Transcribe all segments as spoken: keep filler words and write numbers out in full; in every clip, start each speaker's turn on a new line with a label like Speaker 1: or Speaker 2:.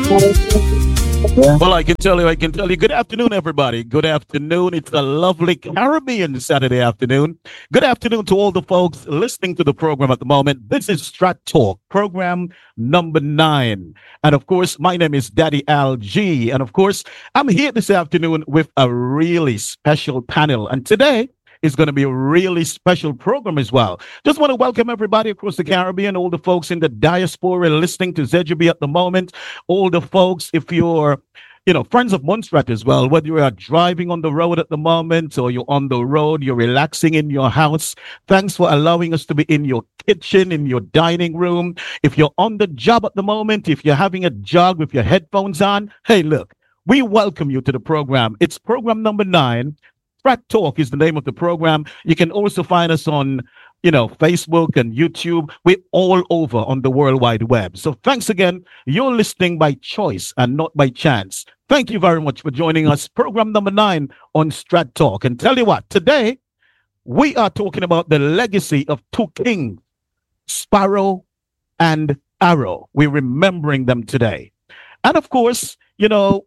Speaker 1: Well, I can tell you, I can tell you. Good afternoon, everybody. Good afternoon. It's a lovely Caribbean Saturday afternoon. Good afternoon to all the folks listening to the program at the moment. This is Strat Talk, program number nine. And of course, my name is Daddy Al G. And of course, I'm here this afternoon with a really special panel. And today, is going to be a really special program as well. Just want to welcome everybody across the Caribbean, all the folks in the diaspora listening to Z J B at the moment, all the folks, if you're, you know, friends of Montserrat as well, whether you are driving on the road at the moment or you're on the road, you're relaxing in your house. Thanks for allowing us to be in your kitchen, in your dining room. If you're on the job at the moment, if you're having a jog with your headphones on, hey, look, we welcome you to the program. It's program number nine. Strat Talk is the name of the program. You can also find us on, you know, Facebook and YouTube. We're all over on the World Wide Web. So thanks again. You're listening by choice and not by chance. Thank you very much for joining us. Program number nine on Strat Talk. And tell you what, today we are talking about the legacy of two kings, Sparrow and Arrow. We're remembering them today. And of course, you know,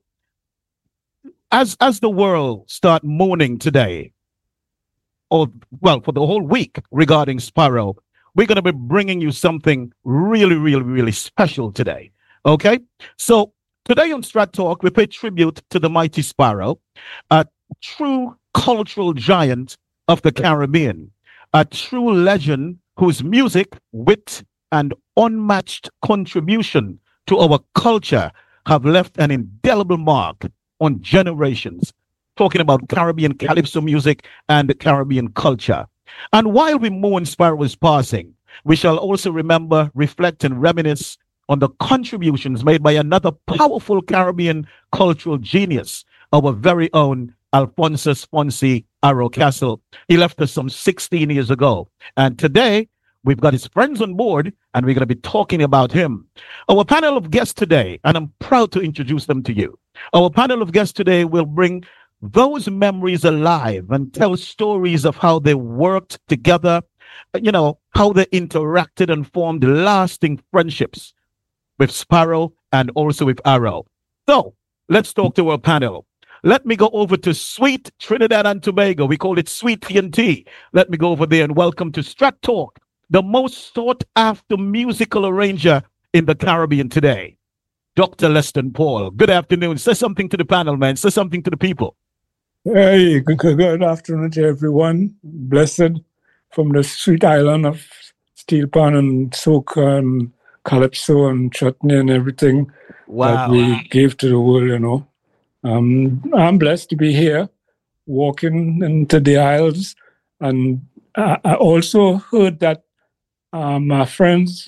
Speaker 1: As as the world start mourning today, or well, for the whole week regarding Sparrow, we're going to be bringing you something really, really, really special today. Okay? So today on Strat Talk, we pay tribute to the mighty Sparrow, a true cultural giant of the Caribbean, a true legend whose music, wit, and unmatched contribution to our culture have left an indelible mark on generations, talking about Caribbean calypso music and Caribbean culture. And while we mourn Sparrow's passing, we shall also remember, reflect, and reminisce on the contributions made by another powerful Caribbean cultural genius, our very own Alphonsus Fonsi Arrow Castle. He left us some sixteen years ago. And today, we've got his friends on board, and we're going to be talking about him. Our panel of guests today, and I'm proud to introduce them to you. Our panel of guests today will bring those memories alive and tell stories of how they worked together, you know, how they interacted and formed lasting friendships with Sparrow and also with Arrow. So let's talk to our panel. Let me go over to Sweet Trinidad and Tobago. We call it Sweet T N T. Let me go over there and welcome to Strat Talk, the most sought after musical arranger in the Caribbean today, Doctor Leston Paul. Good afternoon. Say something to the panel, man. Say something to the people.
Speaker 2: Hey, good, good afternoon to everyone. Blessed from the sweet island of Steel Pan and Soca and Calypso and Chutney and everything
Speaker 1: Wow.
Speaker 2: that we gave to the world, you know. Um, I'm blessed to be here, walking into the aisles. And I, I also heard that uh, my friends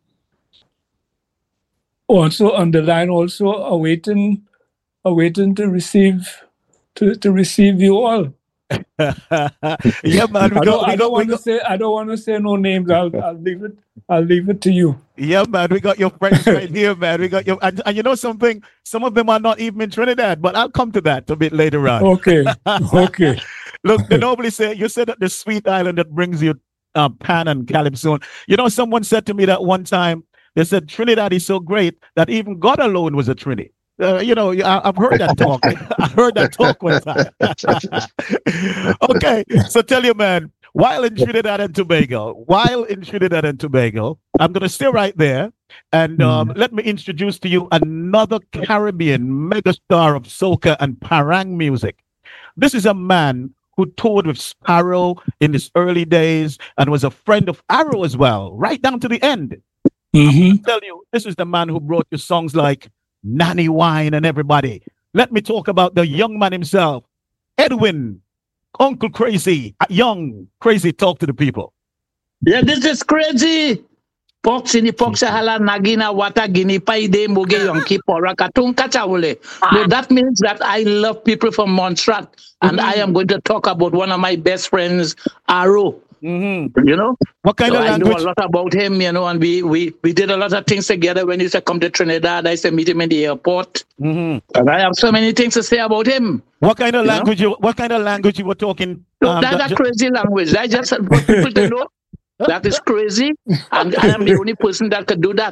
Speaker 2: also on the line, also awaiting, awaiting to receive, to, to receive you all.
Speaker 1: Yeah, man. We
Speaker 2: I
Speaker 1: got,
Speaker 2: don't,
Speaker 1: we
Speaker 2: I
Speaker 1: got,
Speaker 2: don't
Speaker 1: we
Speaker 2: want to
Speaker 1: got,
Speaker 2: say, I don't want to say no names. I'll, I'll leave it, I'll leave it to you.
Speaker 1: yeah, man. We got your friends right here, man. We got your, and, and you know something? Some of them are not even in Trinidad, but I'll come to that a bit later on.
Speaker 2: Okay, okay.
Speaker 1: Look, they normally say, you said that the sweet island that brings you uh, pan and calypso. You know, someone said to me that one time, they said Trinidad is so great that even God alone was a Trinity. Uh, you know, I, I've heard that talk. I heard that talk one time. Okay, so tell you, man, while in Trinidad and Tobago, while in Trinidad and Tobago, I'm going to stay right there. And um, let me introduce to you another Caribbean megastar of soca and parang music. This is a man who toured with Sparrow in his early days and was a friend of Arrow as well, right down to the end.
Speaker 2: Mm-hmm.
Speaker 1: I tell you, this is the man who brought you songs like Nanny Wine and everybody. Let me talk about the young man himself, Edwin, Uncle Crazy, young Crazy. Talk to the people.
Speaker 3: Yeah, this is crazy. Pox ini pox hala nagina wata gini paide moge yonki pora katung kachawole. No, that means that I love people from Montserrat, and mm-hmm. I am going to talk about one of my best friends, Arrow.
Speaker 1: Mm-hmm.
Speaker 3: You know,
Speaker 1: what kind
Speaker 3: so
Speaker 1: of
Speaker 3: I
Speaker 1: language?
Speaker 3: know a lot about him, you know, and we we we did a lot of things together. When he used to come to Trinidad, I used to meet him in the airport,
Speaker 1: mm-hmm.
Speaker 3: and I have so many things to say about him.
Speaker 1: What kind of
Speaker 3: you
Speaker 1: language? You, what kind of language you were talking?
Speaker 3: So
Speaker 1: Um,
Speaker 3: that's
Speaker 1: that,
Speaker 3: a crazy language. I just want people to know that is crazy, and I am the only person that could do that.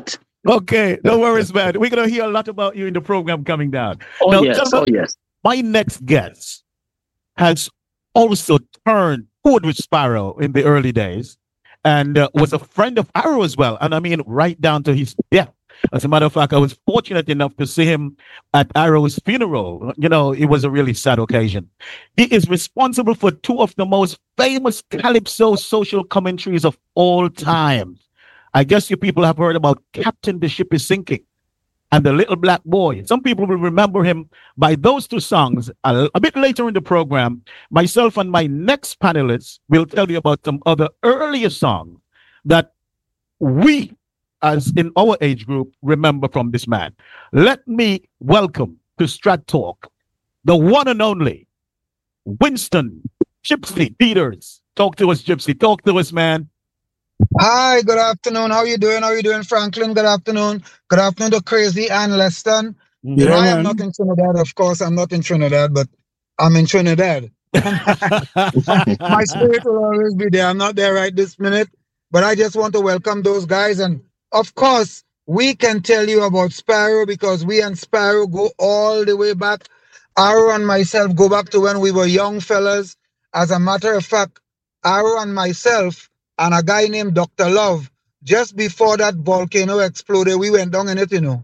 Speaker 1: Okay, no worries, man. We're gonna hear a lot about you in the program coming down.
Speaker 3: Oh
Speaker 1: Now,
Speaker 3: yes,
Speaker 1: gentlemen,
Speaker 3: oh yes.
Speaker 1: my next guest has also turned forward with Sparrow in the early days and uh, was a friend of Arrow as well. And I mean, right down to his death. As a matter of fact, I was fortunate enough to see him at Arrow's funeral. You know, it was a really sad occasion. He is responsible for two of the most famous Calypso social commentaries of all time. I guess you people have heard about Captain the Ship is Sinking and The Little Black Boy. Some people will remember him by those two songs. A, a bit later in the program, myself and my next panelists will tell you about some other earlier songs that we, as in our age group, remember from this man. Let me welcome to Strat Talk the one and only Winston Gypsy Peters. Talk to us, Gypsy. Talk to us, man.
Speaker 4: Hi, good afternoon. How you doing? How you doing, Franklin? Good afternoon. Good afternoon to Crazy and Leston.
Speaker 2: Yeah,
Speaker 4: You know, I am
Speaker 2: man.
Speaker 4: not in Trinidad, of course. I'm not in Trinidad, but I'm in Trinidad. My spirit will always be there. I'm not there right this minute, but I just want to welcome those guys. And of course, we can tell you about Sparrow because we and Sparrow go all the way back. Arrow and myself go back to when we were young fellas. As a matter of fact, Arrow and myself and a guy named Doctor Love, just before that volcano exploded, we went down in it, you know.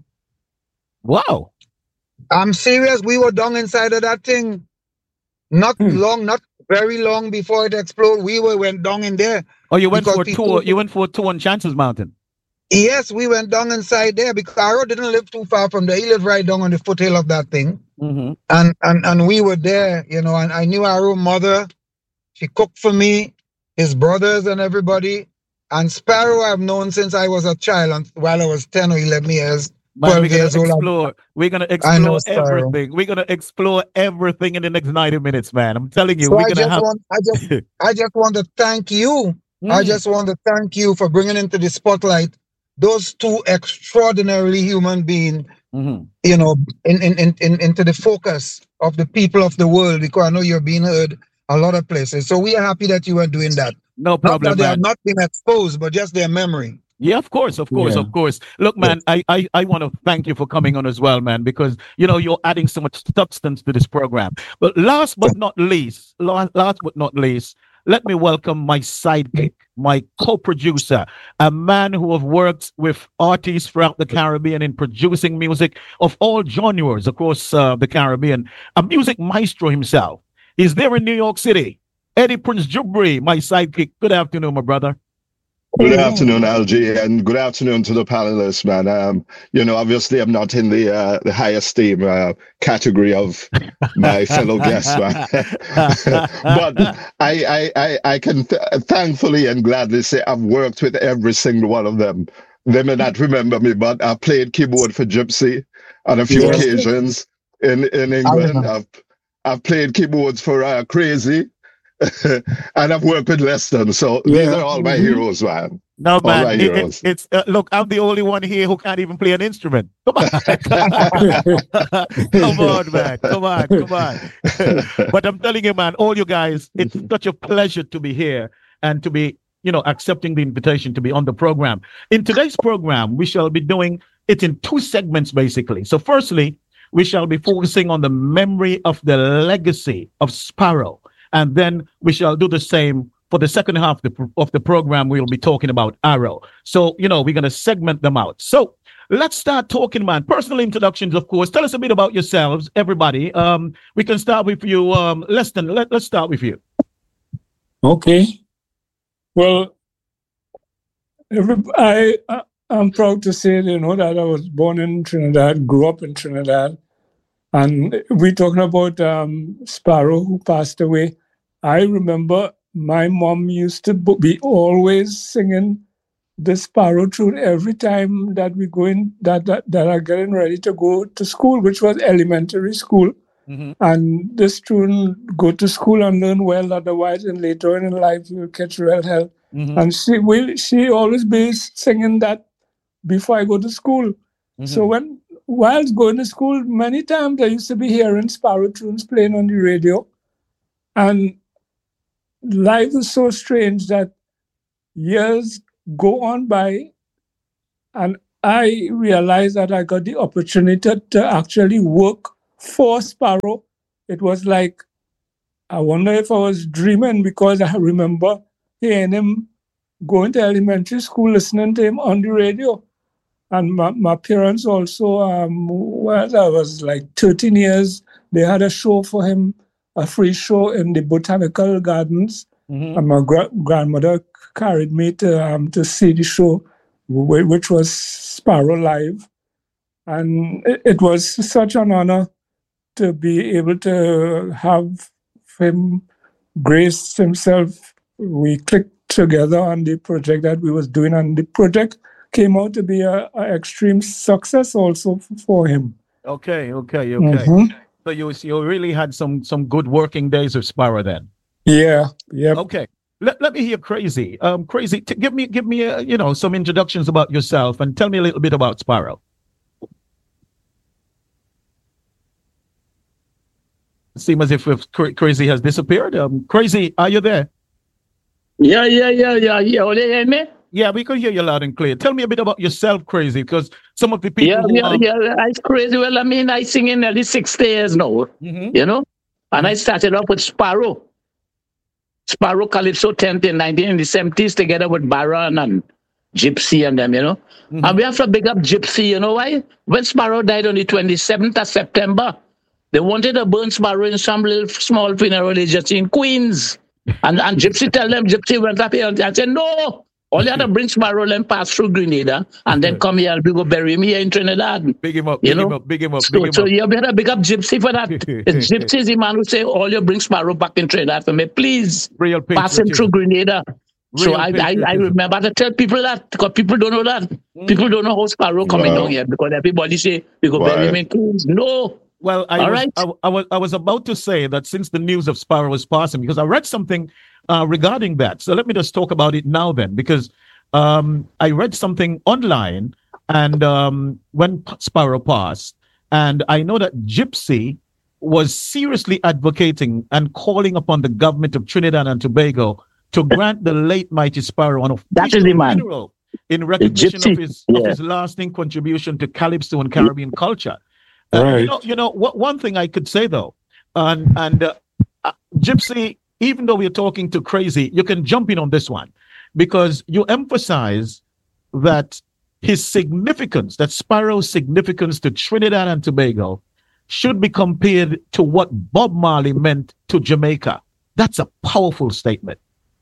Speaker 1: Wow.
Speaker 4: I'm serious. We were down inside of that thing. Not
Speaker 2: Hmm.
Speaker 4: long, not very long before it exploded. We were went down in there.
Speaker 1: Oh, you went
Speaker 4: Because
Speaker 1: for a
Speaker 4: people-
Speaker 1: tour. You went for a tour on Chances Mountain.
Speaker 4: Yes, we went down inside there because Arrow didn't live too far from there. He lived right down on the foothill of that thing.
Speaker 1: Mm-hmm.
Speaker 4: And and and we were there, you know, and I knew Arrow's mother. She cooked for me, his brothers and everybody. And Sparrow I've known since I was a child, and while I was ten or eleven years.
Speaker 1: Man,
Speaker 4: twelve
Speaker 1: we're gonna
Speaker 4: years old.
Speaker 1: explore. We're gonna
Speaker 4: I know,
Speaker 1: explore
Speaker 4: Sparrow.
Speaker 1: everything. We're gonna explore everything in the next ninety minutes, man. I'm telling you,
Speaker 4: So
Speaker 1: we're
Speaker 4: I
Speaker 1: gonna
Speaker 4: just
Speaker 1: have.
Speaker 4: want I just I just want to thank you. I
Speaker 1: Mm.
Speaker 4: just want to thank you for bringing into the spotlight those two extraordinarily human beings,
Speaker 1: Mhm.
Speaker 4: you know, in, in, in, in into the focus of the people of the world, because I know you're being heard a lot of places. So we are happy that you are doing that.
Speaker 1: No
Speaker 4: Not
Speaker 1: problem,
Speaker 4: that they have
Speaker 1: man.
Speaker 4: not been exposed, but just their memory.
Speaker 1: Yeah, of course, of course,
Speaker 2: Yeah.
Speaker 1: of course. Look, man, I, I, I want to thank you for coming on as well, man, because you know you're adding so much substance to this program. But last but not least, last, last but not least, let me welcome my sidekick, my co-producer, a man who have worked with artists throughout the Caribbean in producing music of all genres across uh, the Caribbean, a music maestro himself. He's there in New York City. Eddie Prince Jubri, my sidekick. Good afternoon, my brother.
Speaker 5: Good afternoon, L G, and good afternoon to the panelists, man. Um, you know, obviously, I'm not in the uh, the high esteem uh, category of my fellow guests, man. But I, I, I, I can th- thankfully and gladly say I've worked with every single one of them. They may not remember me, but I played keyboard for Gypsy on a few
Speaker 4: Yes.
Speaker 5: occasions in in England.
Speaker 4: remember.
Speaker 5: I've I've played keyboards for uh, Crazy. And I've worked with Leston, so these
Speaker 2: Yeah.
Speaker 5: are all my
Speaker 2: Mhm.
Speaker 5: heroes, man.
Speaker 1: No, man.
Speaker 5: right,
Speaker 1: it- it-
Speaker 5: heroes.
Speaker 1: it's uh, look. I'm the only one here who can't even play an instrument. Come on, come on, man. Come on, come on. But I'm telling you, man, all you guys, it's such a pleasure to be here and to be, you know, accepting the invitation to be on the program. In today's program, we shall be doing it in two segments, basically. So, firstly, we shall be focusing on the memory of the legacy of Sparrow. And then we shall do the same for the second half of the, of the program. We'll be talking about Arrow. So, you know, we're going to segment them out. So let's start talking, man. Personal introductions, of course. Tell us a bit about yourselves, everybody. Um, we can start with you, um, Leston. Let, let's start with you.
Speaker 2: Okay. Well, every, I, I I'm proud to say, you know, that I was born in Trinidad, grew up in Trinidad, and we're talking about um, Sparrow, who passed away. I remember my mom used to bo- be always singing the Sparrow tune every time that we go in, that, that that are getting ready to go to school, which was elementary school.
Speaker 1: Mhm.
Speaker 2: And this tune, go to school and learn well, otherwise, and later on in life, you'll catch real hell.
Speaker 1: Mhm.
Speaker 2: And she will, she always be singing that before I go to school. So
Speaker 1: Mhm.
Speaker 2: when, while going to school, many times I used to be hearing Sparrow tunes playing on the radio. And life is so strange that years go on by, and I realized that I got the opportunity to actually work for Sparrow. It was like, I wonder if I was dreaming, because I remember hearing him going to elementary school, listening to him on the radio. And my, my parents also, um, when I was like thirteen years, they had a show for him, a free show in the Botanical Gardens. Mm-hmm. And my gra- grandmother carried me to um, to see the show, which was Sparrow Live. And it, it was such an honor to be able to have him grace himself. We clicked together on the project that we was doing, and the project came out to be a, a extreme success also for him.
Speaker 1: Okay, okay, okay.
Speaker 2: Mm-hmm.
Speaker 1: So you you really had some some good working days with Sparrow then.
Speaker 2: Yeah, yeah.
Speaker 1: Okay. Let, let me hear Crazy. Um, Crazy, t- give me give me uh, you know some introductions about yourself and tell me a little bit about Sparrow. It seems as if Cra- Crazy has disappeared. Um, Crazy, are you there?
Speaker 3: Yeah, yeah, yeah, yeah, yeah. Oh, they hear me?
Speaker 1: Yeah, we can hear you loud and clear. Tell me a bit about yourself, Crazy, because some of the people.
Speaker 3: Yeah,
Speaker 1: who,
Speaker 3: yeah,
Speaker 1: um...
Speaker 3: yeah. It's crazy. Well, I mean, I sing in nearly sixty years now, mm-hmm. you know, and mm-hmm. I started off with Sparrow. Sparrow Calypso tenth in nineteen seventies together with Baron and Gypsy and them, you know. Mm-hmm. And we have to big up Gypsy, you know why? When Sparrow died on the twenty-seventh of September, they wanted to burn Sparrow in some little small funeral agency in Queens. And, and Gypsy tell them, Gypsy went up here and said, no, all you have to bring Sparrow and pass through Grenada and then come here and we go bury me here in Trinidad.
Speaker 1: Big him up,
Speaker 3: you
Speaker 1: big
Speaker 3: know?
Speaker 1: him up, big him up,
Speaker 3: so,
Speaker 1: big him
Speaker 3: so
Speaker 1: up.
Speaker 3: you better big up Gypsy for that. Gypsy is the man who say, all you bring Sparrow back in Trinidad for me, please.
Speaker 1: Real
Speaker 3: pass him through Grenada.
Speaker 1: Real
Speaker 3: so I, I I remember to tell people that, because people don't know that. Mm. People don't know how Sparrow coming
Speaker 5: wow.
Speaker 3: down here, because everybody say, we go bury him in Queens. No.
Speaker 1: Well, I
Speaker 3: All
Speaker 1: was,
Speaker 3: right.
Speaker 1: I, I, was I was about to say that since the news of Sparrow was passing, because I read something uh, regarding that. So let me just talk about it now then, because um, I read something online and um, when Sparrow passed, and I know that Gypsy was seriously advocating and calling upon the government of Trinidad and Tobago to grant the late mighty Sparrow an official funeral in recognition of his, yeah. of his lasting contribution to Calypso and Caribbean culture. Uh,
Speaker 2: right.
Speaker 1: You know, you know what, one thing I could say though, and and uh, uh, Gypsy, even though we're talking to Crazy, you can jump in on this one because you emphasize that his significance, that Sparrow's significance to Trinidad and Tobago, should be compared to what Bob Marley meant to Jamaica. That's a powerful statement.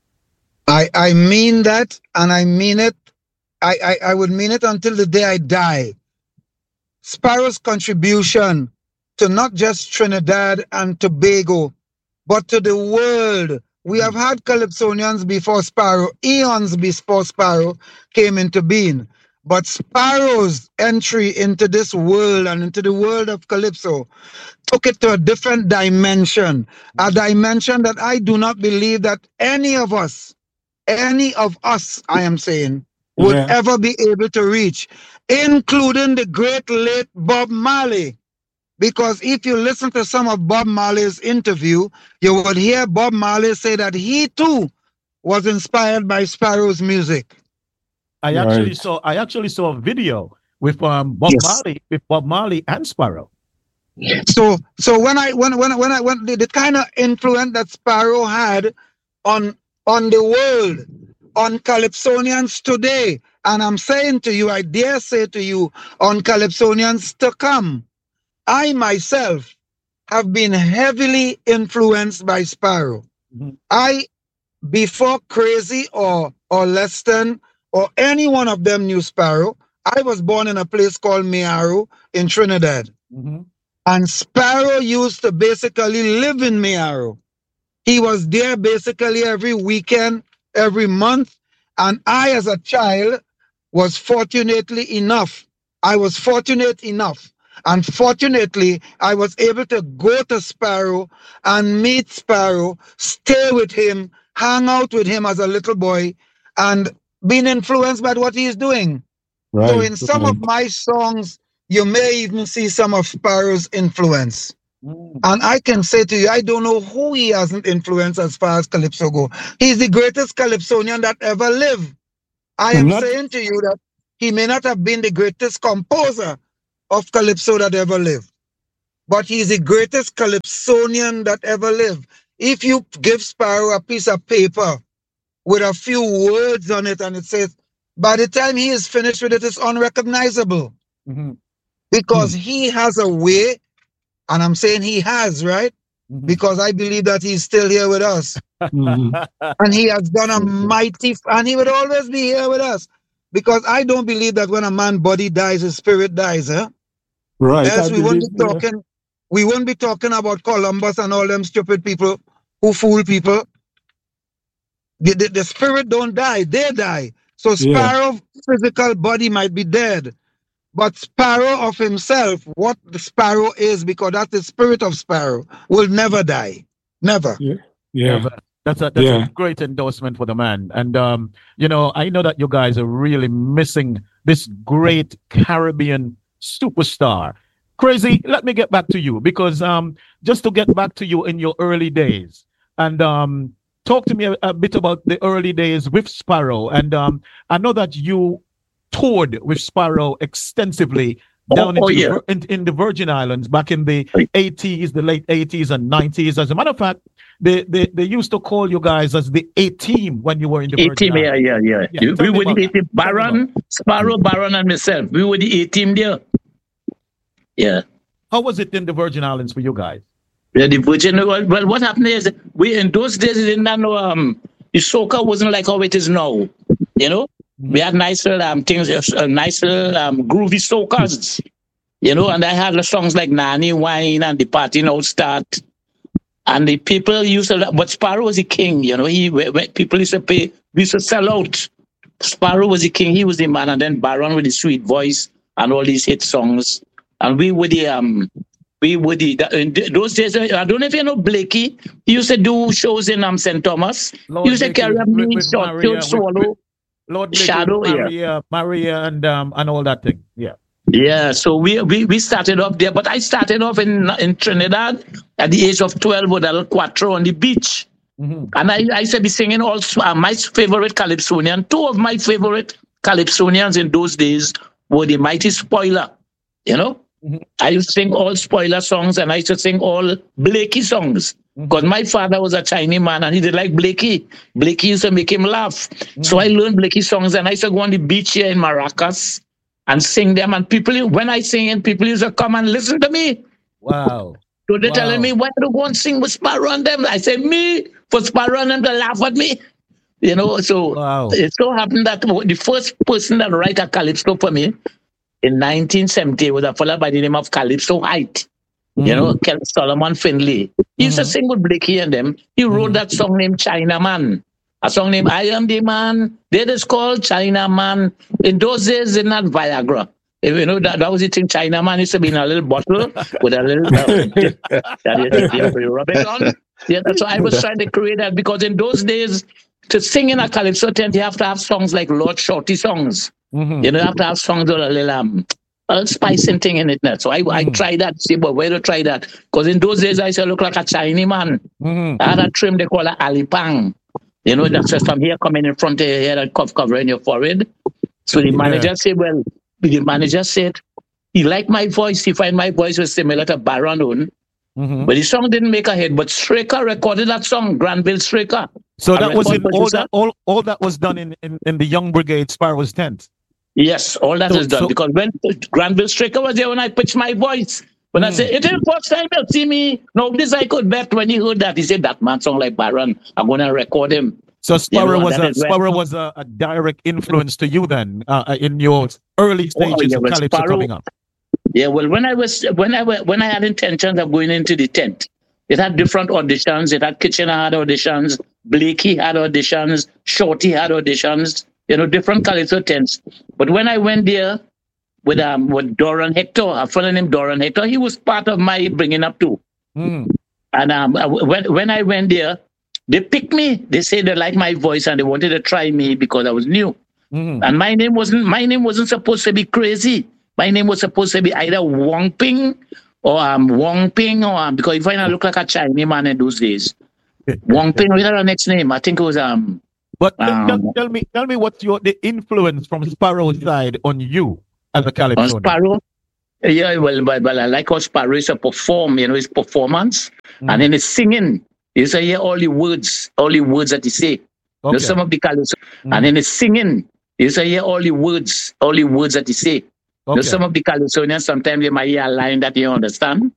Speaker 4: I I mean that, and I mean it. I I, I would mean it until the day I die. Sparrow's contribution to not just Trinidad and Tobago, but to the world. We have had Calypsonians before Sparrow, eons before Sparrow came into being. But Sparrow's entry into this world and into the world of Calypso took it to a different dimension, a dimension that I do not believe that any of us, any of us, I am saying, would yeah. ever be able to reach, including the great late Bob Marley. Because if you listen to some of Bob Marley's interview, you would hear Bob Marley say that he too was inspired by Sparrow's music.
Speaker 1: I
Speaker 2: Right.
Speaker 1: actually saw I actually saw a video with um Bob
Speaker 4: Yes.
Speaker 1: Marley, with Bob Marley and Sparrow.
Speaker 4: So so when I when when when I when the, the kind of influence that Sparrow had on on the world, on Calypsonians today, and I'm saying to you, I dare say to you, on Calypsonians to come, I myself have been heavily influenced by Sparrow.
Speaker 1: Mhm.
Speaker 4: I, before Crazy or or Leston or any one of them knew Sparrow, I was born in a place called Mearu in Trinidad.
Speaker 1: Mhm.
Speaker 4: And Sparrow used to basically live in Mearu. He was there basically every weekend, every month. And I, as a child, was fortunately enough. I was fortunate enough. And fortunately, I was able to go to Sparrow and meet Sparrow, stay with him, hang out with him as a little boy, and being influenced by what he's doing.
Speaker 2: Right.
Speaker 4: So in some of my songs, you may even see some of Sparrow's influence.
Speaker 1: Mm.
Speaker 4: And I can say to you, I don't know who he hasn't influenced as far as Calypso go. He's the greatest Calypsonian that ever lived. I am
Speaker 2: Not-
Speaker 4: saying to you that he may not have been the greatest composer of calypso that ever lived, but he's the greatest calypsonian that ever lived. If you give Sparrow a piece of paper with a few words on it and it says, by the time he is finished with it, it's unrecognizable.
Speaker 1: Mm-hmm.
Speaker 4: Because
Speaker 1: Mm-hmm.
Speaker 4: he has a way, and I'm saying he has, right?
Speaker 1: Mm-hmm.
Speaker 4: Because I believe that he's still here with us.
Speaker 2: Mhm.
Speaker 4: And he has done a mighty, and he would always be here with us. Because I don't believe that when a man's body dies, his spirit dies, huh?
Speaker 2: Right.
Speaker 4: Else
Speaker 2: I
Speaker 4: we wouldn't be
Speaker 2: believe, yeah.
Speaker 4: talking, we wouldn't be talking about Columbus and all them stupid people who fool people. The, the, the spirit don't die, they die. So
Speaker 2: Yeah.
Speaker 4: Sparrow physical body might be dead, but Sparrow of himself, what the Sparrow is, because that's the spirit of Sparrow, will never die. Never.
Speaker 2: Yeah.
Speaker 1: Yeah,
Speaker 2: Yeah.
Speaker 1: but that's a that's
Speaker 2: Yeah.
Speaker 1: a great endorsement for the man. And um, you know, I know that you guys are really missing this great Caribbean superstar. Crazy, let me get back to you because um, just to get back to you in your early days and um, talk to me a, a bit about the early days with Sparrow. And um, I know that you toured with Sparrow extensively down
Speaker 3: oh,
Speaker 1: into
Speaker 3: yeah.
Speaker 1: the, Vir- in, in the Virgin Islands back in the eighties, the late eighties and nineties. As a matter of fact, they, they, they used to call you guys as the A-team when you were in the Virgin
Speaker 3: A-team, yeah,
Speaker 1: Islands.
Speaker 3: yeah, yeah.
Speaker 1: Yeah,
Speaker 3: You-
Speaker 1: tell
Speaker 3: we
Speaker 1: me
Speaker 3: were the
Speaker 1: about
Speaker 3: A-team.
Speaker 1: that. Tell me about
Speaker 3: Baron, Sparrow, Baron, and myself. We were the A-team there. Yeah.
Speaker 1: How was it in the Virgin Islands for you guys?
Speaker 3: Yeah, the Virgin, well, well, what happened is, we in those days, we didn't know, um, the soca wasn't like how it is now. You know? We had nice little um, things, uh, nice little um, groovy soca's. You know, and I had the songs like Nani Wine and The Party Now Start. And the people used to, but Sparrow was the king, you know, he, when people used to pay, we used to sell out. Sparrow was the king, he was the man, and then Baron with the sweet voice and all these hit songs. And we were the, um, we were the, in those days, I don't know if you know Blakey, he used to do shows in um, Saint Thomas.
Speaker 1: Lord
Speaker 3: he used to
Speaker 1: Blakey
Speaker 3: carry a
Speaker 1: with-
Speaker 3: mini
Speaker 1: with
Speaker 3: short
Speaker 1: Maria,
Speaker 3: tail
Speaker 1: with-
Speaker 3: swallow.
Speaker 1: with Lord Blakey,
Speaker 3: Shadow, yeah.
Speaker 1: Maria, Maria and um, and all that thing. Yeah.
Speaker 3: Yeah, so we, we we started off there, but I started off in in Trinidad at the age of twelve with a little quattro on the beach.
Speaker 1: Mm-hmm.
Speaker 3: And I, I used to be singing all uh, my favorite calypsonian. Two of my favorite calypsonians in those days were the Mighty Spoiler, you know.
Speaker 1: Mm-hmm.
Speaker 3: I used to sing all Spoiler songs and I used to sing all Blakey songs. Because my father was a Chinese man and he did like Blakey. Blakey used to make him laugh.
Speaker 1: Mm-hmm.
Speaker 3: So I learned Blakey songs and I used to go on the beach here in Maracas and sing them. And people, when I sing it, people used to come and listen to me.
Speaker 1: Wow.
Speaker 3: So they're
Speaker 1: Wow.
Speaker 3: telling me, why do you go and sing with Sparrow and them? I say, me, for Sparrow and them to laugh at me. You know, so
Speaker 1: Wow.
Speaker 3: it so happened that the first person that write a calypso for me in nineteen seventy was a fellow by the name of Calypso Height. You know, Kel- Solomon Finley. He used to sing with Blakey and them. He wrote that song named Chinaman. A song named I Am the Man. That is called Chinaman. In those days, it's not Viagra. You know, that, that was the thing. Chinaman used to be in a little bottle with a little uh, that you, you, you rub it on. Yeah, so I was trying to create that because in those days, to sing in a calypso tent, you have to have songs like Lord Shorty songs.
Speaker 1: Mm-hmm.
Speaker 3: You know, you have to have songs with a little um, a little spicing thing in it now. So I, I tried that. See, but where to try that? Because in those days, I used to look like a Chinese man.
Speaker 1: Mm-hmm.
Speaker 3: I had a trim they call it alipang. You know, that's just from here coming in front of your head and cuff covering your forehead. So the manager
Speaker 1: Yeah.
Speaker 3: said, well, the manager said, he liked my voice. He find my voice was similar to Baron own.
Speaker 1: Mm-hmm.
Speaker 3: But the song didn't make a hit. But Straker recorded that song, Granville Straker.
Speaker 1: So
Speaker 3: I
Speaker 1: that was in
Speaker 3: record
Speaker 1: all
Speaker 3: producer.
Speaker 1: that all, all that was done in, in, in the Young Brigade Sparrow's tent.
Speaker 3: Yes, all that
Speaker 1: So-
Speaker 3: is done.
Speaker 1: so-
Speaker 3: because when Granville Straker was there, when I pitched my voice, when I
Speaker 1: Mm.
Speaker 3: said, it is the first time you'll see me. No, this I could bet when he heard that. He said, that man sound like Baron. I'm going to record him.
Speaker 1: So Sparrow
Speaker 3: know,
Speaker 1: was
Speaker 3: that
Speaker 1: a
Speaker 3: is when-
Speaker 1: Sparrow was a, a direct influence to you then uh, uh, in your early stages
Speaker 3: Oh, yeah,
Speaker 1: of
Speaker 3: but
Speaker 1: Calypso
Speaker 3: Sparrow-
Speaker 1: coming up.
Speaker 3: Yeah, well, when I was when I wa- when I had intentions of going into the tent, it had different auditions. It had Kitchener had auditions, Blakey had auditions, Shorty had auditions. You know, different calypso tents. But when I went there with um with Doran Hector, a fellow named Doran Hector, he was part of my bringing up too.
Speaker 1: Mm.
Speaker 3: And um, I- when when I went there, they picked me. They said they liked my voice and they wanted to try me because I was new.
Speaker 1: Mm-hmm.
Speaker 3: And my name wasn't my name wasn't supposed to be Crazy. My name was supposed to be either Wong Ping or um, Wong Ping or um, because if I look like a Chinese man in those days. Wong Ping, what was our next name? I think it was um
Speaker 1: But tell-
Speaker 3: Um,
Speaker 1: tell, tell me, tell me what's your the influence from Sparrow's side on you as a
Speaker 3: On
Speaker 1: calypsonian?
Speaker 3: Sparrow, yeah, well, well, well, I like how Sparrow is a perform, you know, his performance,
Speaker 1: Mm.
Speaker 3: and then his singing. You say, hear all the words, all the words that he say. You know,
Speaker 1: Okay.
Speaker 3: some of the calypso,
Speaker 1: Mm.
Speaker 3: and then his singing. You say, hear all the words, all the words that he say. You know,
Speaker 1: Okay.
Speaker 3: some of the calypsonians, sometimes they might hear a line that you understand,